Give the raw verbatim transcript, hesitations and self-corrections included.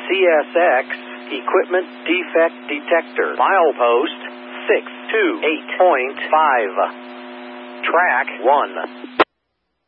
C S X Equipment Defect Detector. Milepost six two eight point five. Track one.